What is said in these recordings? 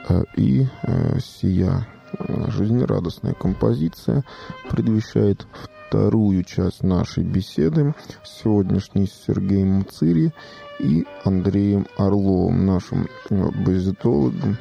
И сия жизнерадостная композиция предвещает вторую часть нашей беседы, сегодняшней с Сергеем Мцири и Андреем Орловым, нашим баситологом.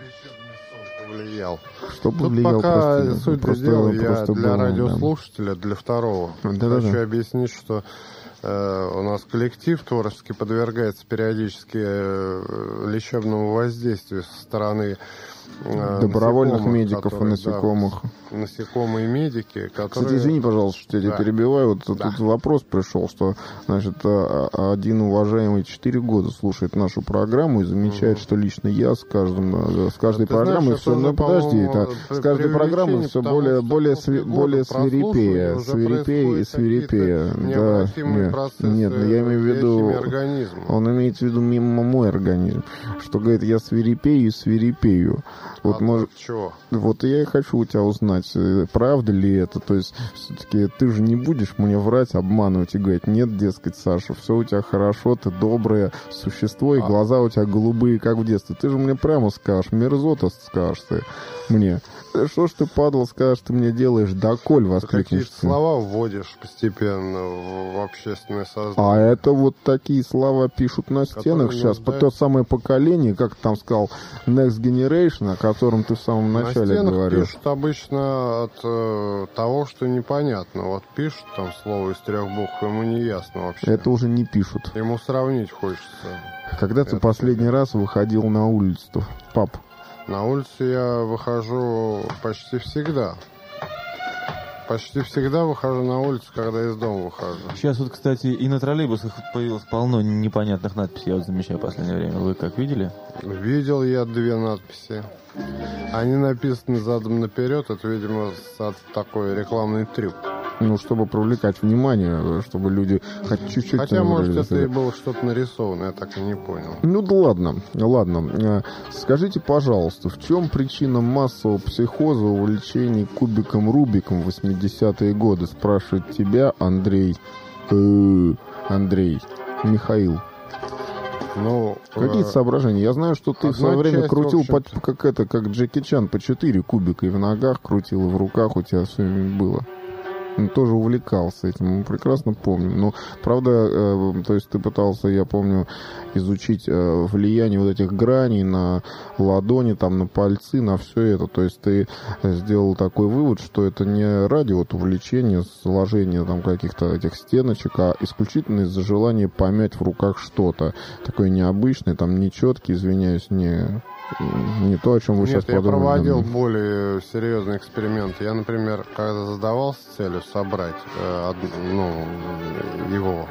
Что повлиял? Тут пока суть дела, я для думаю, радиослушателя, для второго, хочу объяснить, что у нас коллектив творчески подвергается периодически лечебному воздействию со стороны добровольных медиков и насекомых. Да, насекомые медики, которые... Кстати, извини, пожалуйста, что я тебя перебиваю. Вот тут вопрос пришел, что, значит, один уважаемый 4 года слушает нашу программу и замечает, что лично я с каждой программой все... Ну, подожди, с каждой программой все более свирепее и свирепее. Да, нет, я имею в виду... Он имеет в виду мимо мой организм, что, говорит, я свирепею и свирепею. Вот, может, вот я и хочу у тебя узнать, правда ли это. То есть, все-таки ты же не будешь мне врать, обманывать и говорить: нет, дескать, Саша, все у тебя хорошо, ты доброе существо, и глаза у тебя голубые, как в детстве. Ты же мне прямо скажешь, мерзота скажешь ты мне. Что ж ты, падла, скажешь, ты мне делаешь, доколь воскликнешь. Какие-то слова вводишь постепенно в общественное сознание. А это вот такие слова пишут на стенах сейчас. То самое поколение, как ты там сказал, Next Generation, о котором ты в самом начале говорил. На стенах пишут обычно от того, что непонятно. Вот пишут там слово из 3 букв, ему не ясно вообще. Это уже не пишут. Ему сравнить хочется. Когда ты последний раз выходил на улицу, пап? На улицу я выхожу почти всегда. Почти всегда выхожу на улицу, когда из дома выхожу. Сейчас вот, кстати, и на троллейбусах появилось полно непонятных надписей, я вот замечаю в последнее время. Вы как видели? Видел я 2 надписи. Они написаны задом наперед, это, видимо, такой рекламный трюк. Ну, чтобы привлекать внимание, чтобы люди хоть чуть-чуть... Хотя, может, это и было что-то нарисовано, я так и не понял. Ну да ладно. Скажите, пожалуйста, в чем причина массового психоза увлечений кубиком Рубиком в 80-е годы? Спрашивает тебя Андрей. Михаил. Ну, какие соображения? Я знаю, что ты в свое время крутил, как Джеки Чан, по 4 кубика, и в ногах крутил, и в руках у тебя все было. Он тоже увлекался этим, мы прекрасно помним. Но, правда, то есть ты пытался, я помню, изучить влияние вот этих граней на ладони, там, на пальцы, на все это. То есть ты сделал такой вывод, что это не ради вот увлечения, сложения там каких-то этих стеночек, а исключительно из-за желания помять в руках что-то. Такое необычное, там, нечеткий, извиняюсь, не то, о чем вы сейчас подумали. Нет, я проводил более серьезный эксперимент. Я, например, когда задавался целью собрать его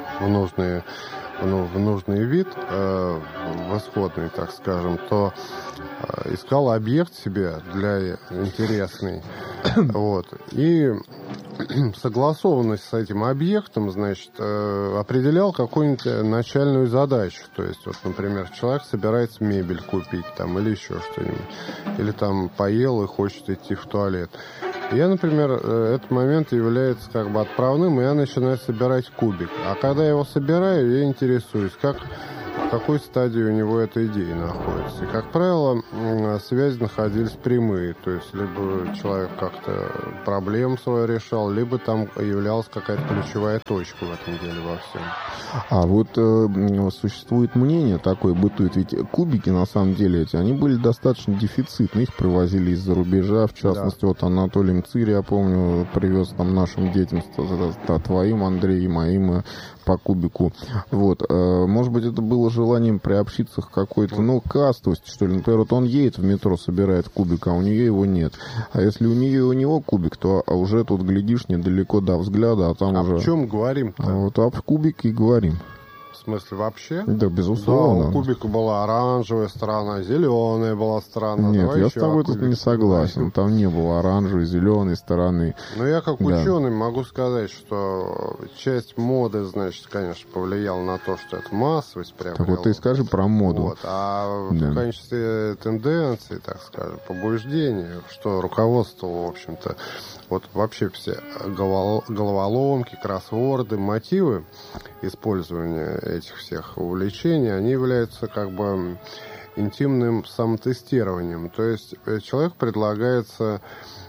в нужный вид, в исходный, так скажем, то искал объект себе для интересный. Вот. И согласованность с этим объектом, значит, определял какую-нибудь начальную задачу. То есть, вот, например, человек собирается мебель купить там, или еще что-нибудь. Или там поел и хочет идти в туалет. Я, например, этот момент является как бы отправным, и я начинаю собирать кубик. А когда я его собираю, я интересуюсь, в какой стадии у него эта идея находится. И, как правило, связи находились прямые. То есть, либо человек как-то проблему свою решал, либо там являлась какая-то ключевая точка в этом деле во всем. А вот существует мнение такое, бытует. Ведь кубики, на самом деле, они были достаточно дефицитны. Их привозили из-за рубежа. В частности, вот Анатолий Мцири, я помню, привез там нашим детям, твоим, Андрей, и моим, по кубику. Вот. Может быть, это было желанием приобщиться к какой-то, кастовости, что ли. Например, вот он едет в метро, собирает кубик, а у нее его нет. А если у нее и у него кубик, то уже тут, глядишь, недалеко до взгляда, а там уже... о чем говорим-то? Вот об кубике и говорим. В смысле, вообще? Да, безусловно. Да, у кубика была оранжевая сторона, зеленая была сторона. Нет, я с тобой тут не согласен. Там не было оранжевой, зеленой стороны. Но я как ученый могу сказать, что часть моды, значит, конечно, повлияла на то, что это массовость приобрела. Так вот ты скажи про моду. Вот. А в качестве тенденции, так скажем, побуждения, что руководствовало, в общем-то, вот вообще все головоломки, кроссворды, мотивы использования этих всех увлечений, они являются как бы интимным самотестированием. То есть человек предлагается,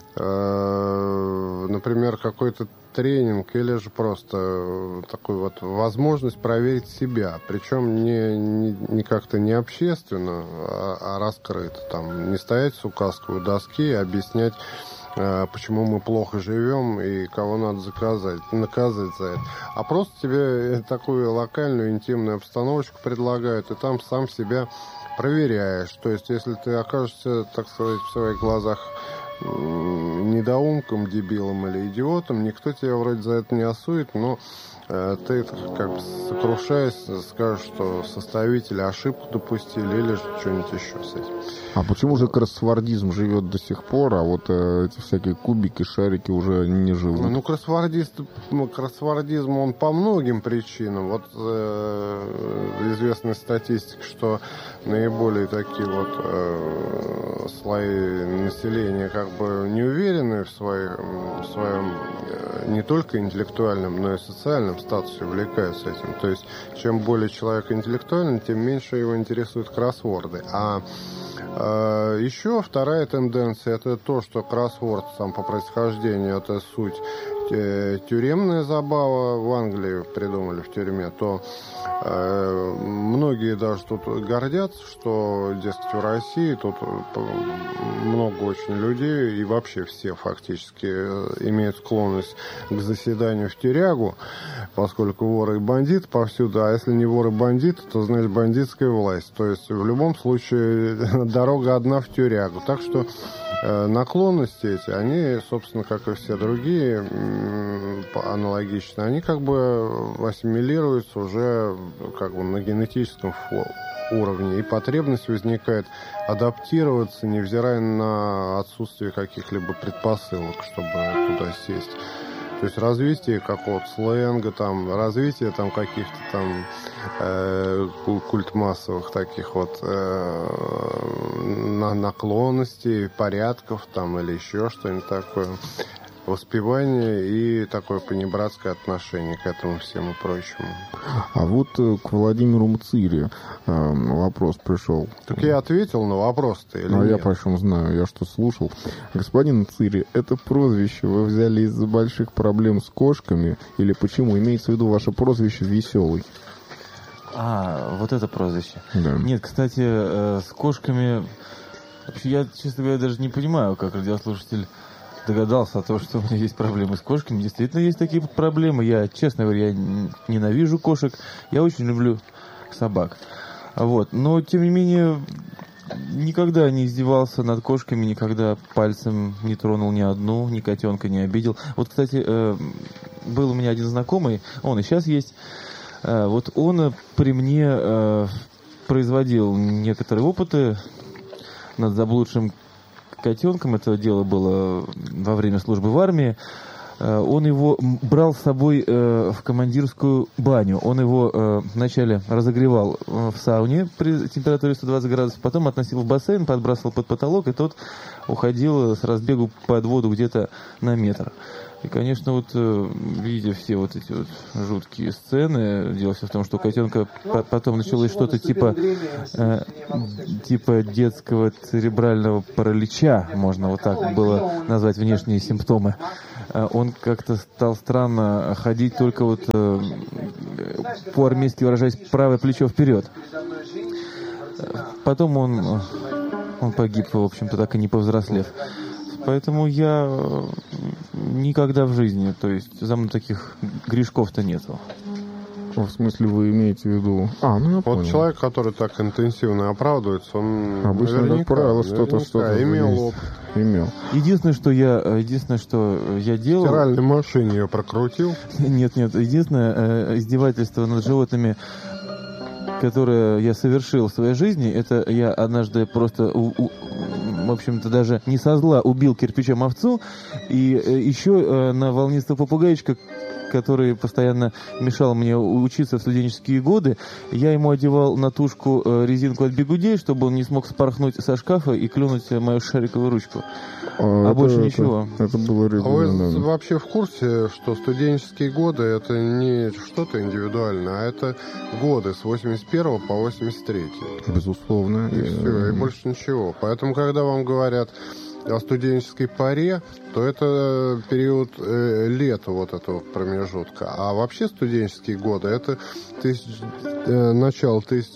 например, какой-то тренинг или же просто такую вот возможность проверить себя. Причем не как-то не общественно, а раскрыто. Там, не стоять с указкой у доски и объяснять, почему мы плохо живем и кого надо наказать за это. А просто тебе такую локальную интимную обстановочку предлагают, и там сам себя проверяешь. То есть, если ты окажешься, так сказать, в своих глазах недоумком, дебилом или идиотом, никто тебя вроде за это не осудит, но ты, как бы сокрушаясь, скажешь, что составители ошибку допустили или же что-нибудь еще с этим. А почему же кроссвордизм живет до сих пор, а вот эти всякие кубики, шарики уже не живут? Ну, кроссвордизм, он по многим причинам. Вот известная статистика, что наиболее такие вот слои населения как бы не уверены в своем не только интеллектуальном, но и социальном статусе, увлекаются этим. То есть, чем более человек интеллектуальный, тем меньше его интересуют кроссворды. А еще вторая тенденция — это то, что кроссворд сам по происхождению — это суть тюремная забава, в Англии придумали в тюрьме, то многие даже тут гордятся, что, дескать, в России тут много очень людей, и вообще все фактически имеют склонность к заседанию в тюрягу, поскольку воры и бандиты повсюду, а если не воры и бандиты, то, значит, бандитская власть. То есть, в любом случае, дорога одна в тюрягу. Так что наклонности эти, они, собственно, как и все другие, аналогично, они как бы ассимилируются уже как бы на генетическом уровне, и потребность возникает адаптироваться, невзирая на отсутствие каких-либо предпосылок, чтобы туда сесть. То есть развитие какого-то сленга, там, развитие там каких-то там культмассовых таких вот наклонностей, порядков там или еще что-нибудь такое. Воспевание и такое понебратское отношение к этому всему прочему. А вот к Владимиру Мцири вопрос пришел. Так я ответил на вопрос-то или нет? Я почему знаю, я что слушал. Господин Мцири, это прозвище вы взяли из-за больших проблем с кошками или почему? Имеется в виду ваше прозвище «Веселый». А, вот это прозвище. Да. Нет, кстати, с кошками... Вообще, я, честно говоря, даже не понимаю, как радиослушатель догадался о том, что у меня есть проблемы с кошками. Действительно, есть такие проблемы. Я, честно говоря, я ненавижу кошек. Я очень люблю собак. Вот. Но, тем не менее, никогда не издевался над кошками, никогда пальцем не тронул ни одну, ни котенка не обидел. Вот, кстати, был у меня один знакомый, он и сейчас есть. Вот он при мне производил некоторые опыты над заблудшим котенком. Это дело было во время службы в армии. Он его брал с собой в командирскую баню. Он его вначале разогревал в сауне при температуре 120 градусов, потом относил в бассейн, подбрасывал под потолок, и тот уходил с разбегу под воду где-то на метр. И, конечно, вот видя все вот эти вот жуткие сцены, дело все в том, что у котенка потом началось что-то типа детского церебрального паралича, можно вот так было назвать внешние симптомы. Он как-то стал странно ходить только вот, по-армейски выражаясь, правое плечо вперед. Потом он погиб, в общем-то, так и не повзрослев. Поэтому я никогда в жизни, то есть за мной таких грешков-то нету. В смысле, вы имеете в виду? Я вот понял. человек, который так интенсивно оправдывается, он обычно, как правило, что-то имел опыт. Единственное, что я делал... В стиральной машине ее прокрутил? Нет. Единственное издевательство над животными, которое я совершил в своей жизни, это я однажды просто... в общем-то, даже не со зла убил кирпичом овцу, и еще на волнистого попугайчика который постоянно мешал мне учиться в студенческие годы. Я ему одевал на тушку резинку от бигудей, чтобы он не смог спорхнуть со шкафа и клюнуть мою шариковую ручку. Больше ничего. Это было регулярно. Вы вообще в курсе, что студенческие годы это не что-то индивидуальное, а это годы с 81 по 83? Безусловно. И все, и больше ничего. Поэтому, когда вам говорят о студенческой паре, то это период лета вот этого промежутка. А вообще студенческие годы это начало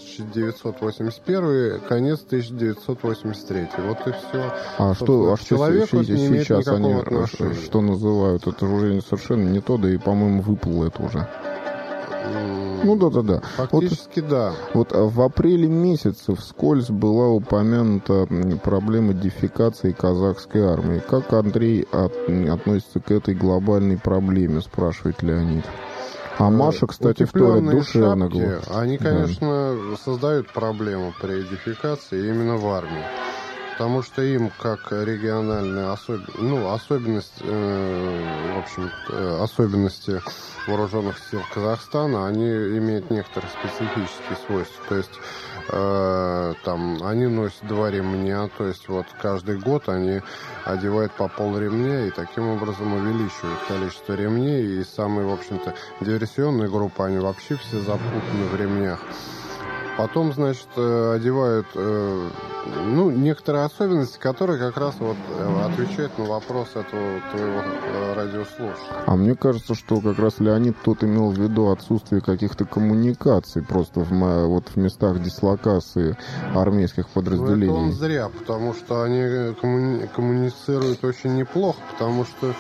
1981, конец 1983. Вот и все. Человек вот не имеет сейчас никакого они отношения. что называют? Это уже совершенно не то, да и, по-моему, выплыло это уже. Ну да. Фактически да. Вот в апреле месяце вскользь была упомянута проблема дефекации казахской армии. Как Андрей относится к этой глобальной проблеме, спрашивает Леонид. А Маша, кстати, вторит душевно. Они, конечно, создают проблему при дефекации именно в армии. Потому что им, как региональная особенности вооруженных сил Казахстана, они имеют некоторые специфические свойства. То есть они носят 2 ремня, то есть вот каждый год они одевают по полремня и таким образом увеличивают количество ремней. И самые, в общем-то, диверсионные группы, они вообще все запутаны в ремнях. Потом, значит, одевают некоторые особенности, которые как раз вот отвечают на вопрос этого твоего радиослушателя. А мне кажется, что как раз Леонид тут имел в виду отсутствие каких-то коммуникаций просто в местах дислокации армейских подразделений. Это он зря, потому что они коммуницируют очень неплохо, потому что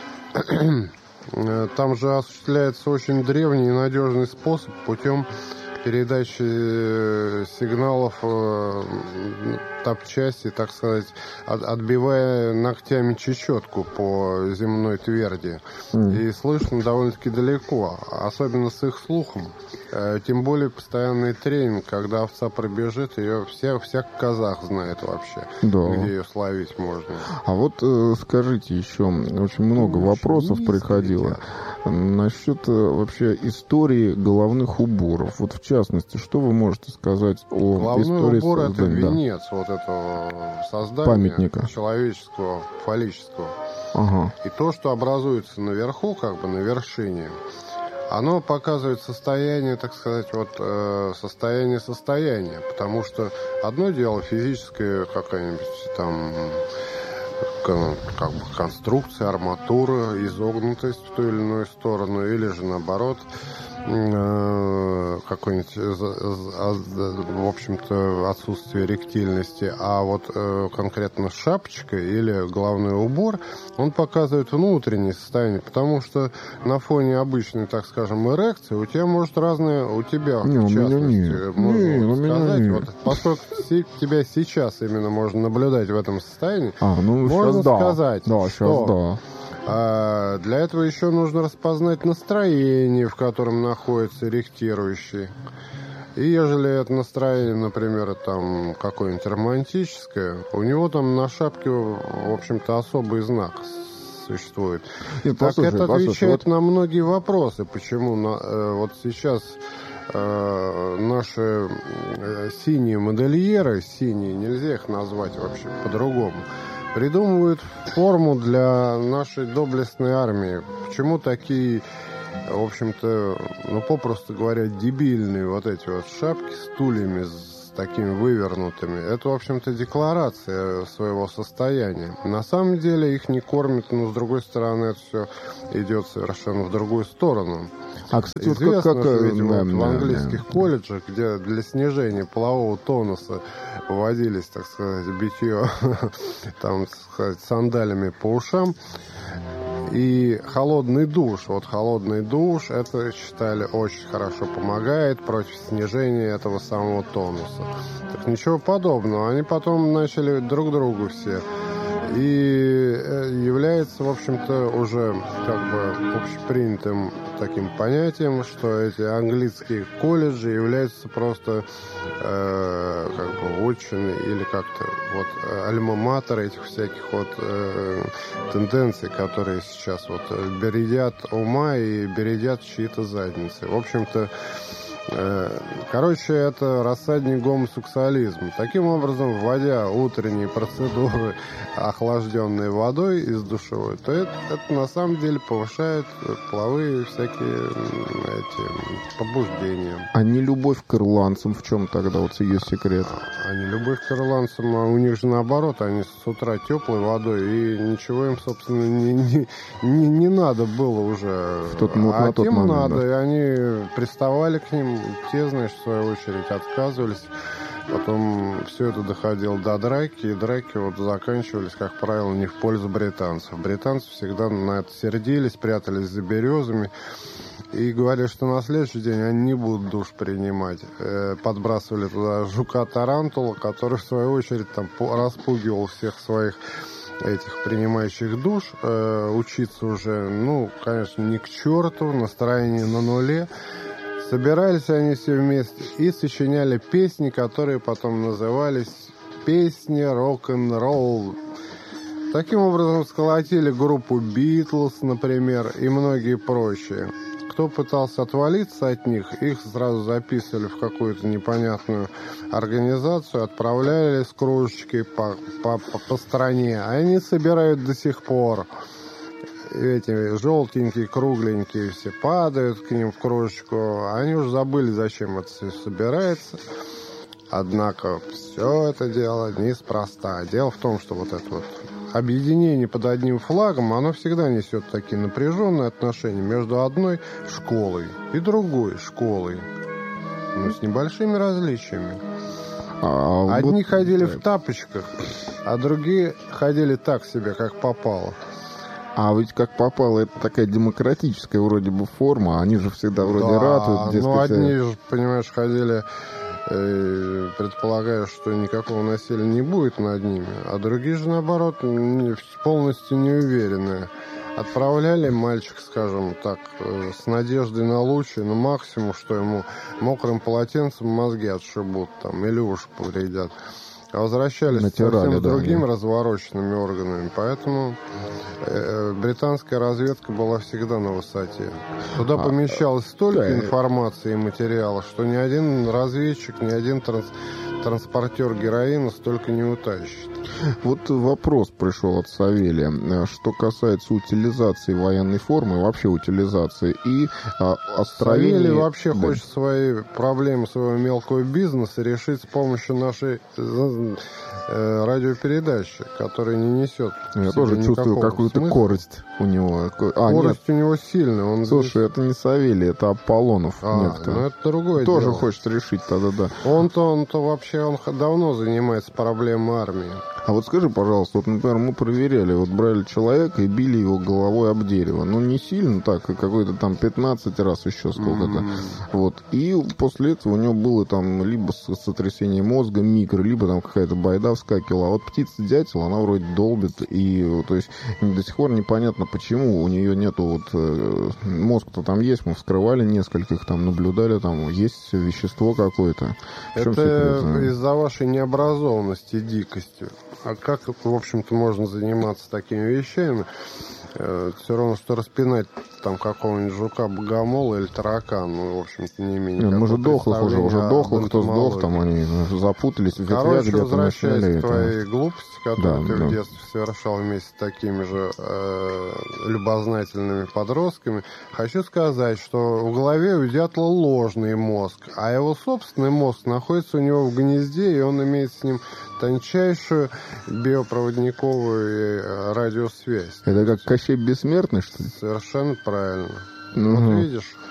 там же осуществляется очень древний и надежный способ путем передачи сигналов, топчась и, так сказать, отбивая ногтями чечетку по земной тверди. И слышно довольно-таки далеко, особенно с их слухом. Тем более постоянный тренинг, когда овца пробежит, ее всяк казах знает вообще, где ее словить можно. А вот скажите еще, очень много вопросов приходило насчет вообще истории головных уборов. Вот в частности, что вы можете сказать о головной истории убор — это создания? венец вот этого создания Памятника человеческого, фаллического. Ага. И то, что образуется наверху, как бы на вершине, оно показывает состояние, так сказать, состояние, потому что одно дело физическое, какая-нибудь там как бы конструкция, арматура, изогнутость в ту или иную сторону, или же наоборот какое-нибудь, в общем-то, отсутствие ректильности, а вот конкретно шапочка или головной убор, он показывает внутреннее состояние, потому что на фоне обычной, так скажем, эрекции у тебя может разное, в частности, можно сказать, вот, поскольку тебя сейчас именно можно наблюдать в этом состоянии, можно сказать, что для этого еще нужно распознать настроение, в котором находится эректирующий. И ежели это настроение, например, там какое-нибудь романтическое, у него там на шапке, в общем-то, особый знак существует. Это отвечает на многие вопросы, почему вот сейчас наши синие модельеры, синие, нельзя их назвать вообще по-другому, придумывают форму для нашей доблестной армии. Почему такие, в общем-то, попросту говоря, дебильные вот эти вот шапки с тулями, с такими вывернутыми? Это, в общем-то, декларация своего состояния. На самом деле их не кормят, но, с другой стороны, это все идет совершенно в другую сторону. А, кстати, известно, что, видимо, в английских колледжах, где для снижения полового тонуса вводились, так сказать, битье там, так сказать, сандалями по ушам, и холодный душ. Вот холодный душ, это, считали, очень хорошо помогает против снижения этого самого тонуса. Так ничего подобного. Они потом начали друг другу все И является, в общем-то, уже как бы общепринятым таким понятием, что эти английские колледжи являются просто как бы вотчиной или как-то вот альма-матер этих всяких вот тенденций, которые сейчас вот бередят ума и бередят чьи-то задницы. В общем-то, короче, это рассадник гомосексуализма. Таким образом, вводя утренние процедуры, охлажденной водой из душевой, то это на самом деле повышает половые всякие побуждения. А не любовь к ирландцам в чем тогда вот ее секрет? А не любовь к ирландцам, а у них же наоборот, они с утра теплой водой, и ничего им, собственно, не надо было уже. А тем момент, надо, да. И они приставали к ним, те, значит, в свою очередь отказывались. Потом все это доходило до драки, и драки вот заканчивались, как правило, не в пользу британцев. Британцы всегда на это сердились, прятались за березами и говорили, что на следующий день они не будут душ принимать. Подбрасывали туда жука-тарантула, который, в свою очередь, там распугивал всех своих этих принимающих душ. Учиться уже, ну, конечно, не к черту, настроение на нуле. Собирались они все вместе и сочиняли песни, которые потом назывались «Песни рок-н-ролл». Таким образом сколотили группу «Битлз», например, и многие прочие. Кто пытался отвалиться от них, их сразу записывали в какую-то непонятную организацию, отправляли с кружечкой по стране. А они собирают до сих пор. Эти желтенькие, кругленькие все падают к ним в кружечку. Они уже забыли, зачем это все собирается. Однако все это дело неспроста. Дело в том, что вот это вот объединение под одним флагом, оно всегда несет такие напряженные отношения между одной школой и другой школой. Но с небольшими различиями. Одни ходили в тапочках, а другие ходили так себе, как попало. А ведь как попало, это такая демократическая вроде бы форма, они же всегда вроде ратуют. Дескать, ну одни же, понимаешь, ходили, предполагая, что никакого насилия не будет над ними, а другие же, наоборот, полностью неуверенные. Отправляли мальчик, скажем так, с надеждой на лучшее, на максимум, что ему мокрым полотенцем мозги отшибут там, или уши повредят. А возвращались совсем с другими развороченными органами. Поэтому британская разведка была всегда на высоте. Туда помещалось столько информации и материала, что ни один разведчик, ни один транспортер героина столько не утащит. Вот вопрос пришел от Савелия. Что касается утилизации военной формы, вообще утилизации и остроения... Савелий вообще хочет свои проблемы своего мелкого бизнеса решить с помощью нашей радиопередачи, которая не несет. Я тоже чувствую какую-то корость у него. Корость у него сильная. Слушай, это не Савелий, это Аполлонов. Ну это другое тоже дело. Хочет решить тогда, да. Он-то вообще давно занимается проблемой армии. А вот скажи, пожалуйста, вот, например, мы проверяли, вот брали человека и били его головой об дерево. Ну, не сильно так, какой-то там 15 раз еще сколько-то. Вот. И после этого у него было там либо сотрясение мозга, микро, либо там какая-то байда вскакивала. А вот птица-дятел, она вроде долбит. И, то есть, до сих пор непонятно, почему у нее нету вот... Мозг-то там есть, мы вскрывали нескольких, там наблюдали, там есть вещество какое-то. Это из-за вашей необразованности и дикости. А как, в общем-то, можно заниматься такими вещами? Все равно, что распинать там какого-нибудь жука-богомола или таракана, ну, в общем-то, не имеет. Мы же дохлых уже дохлых, кто сдох, там они запутались в ветвях, где-то возвращаясь к твоей глупости, которую ты в детстве совершал вместе с такими же любознательными подростками, хочу сказать, что в голове у дятла ложный мозг, а его собственный мозг находится у него в гнезде, и он имеет с ним тончайшую биопроводниковую радиосвязь. Это как Кощей Бессмертный, что ли? Совершенно правильно. Вот видишь,